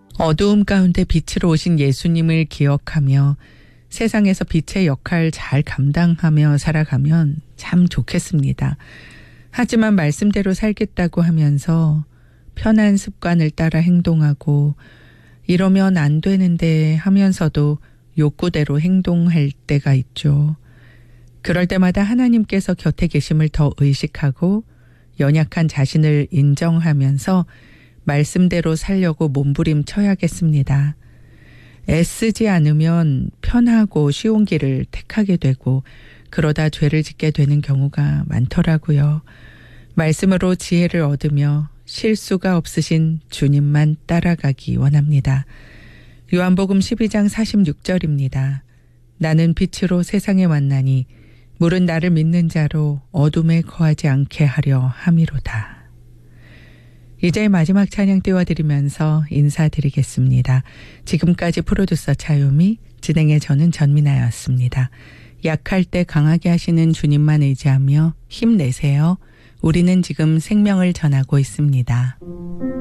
어두움 가운데 빛으로 오신 예수님을 기억하며 세상에서 빛의 역할 잘 감당하며 살아가면 참 좋겠습니다. 하지만 말씀대로 살겠다고 하면서 편한 습관을 따라 행동하고 이러면 안 되는데 하면서도 욕구대로 행동할 때가 있죠. 그럴 때마다 하나님께서 곁에 계심을 더 의식하고 연약한 자신을 인정하면서 말씀대로 살려고 몸부림쳐야겠습니다. 애쓰지 않으면 편하고 쉬운 길을 택하게 되고 그러다 죄를 짓게 되는 경우가 많더라고요. 말씀으로 지혜를 얻으며 실수가 없으신 주님만 따라가기 원합니다. 요한복음 12장 46절입니다. 나는 빛으로 세상에 왔나니 물은 나를 믿는 자로 어둠에 거하지 않게 하려 함이로다. 이제 마지막 찬양 띄워드리면서 인사드리겠습니다. 지금까지 프로듀서 차요미, 진행의 저는 전민아였습니다. 약할 때 강하게 하시는 주님만 의지하며 힘내세요. 우리는 지금 생명을 전하고 있습니다.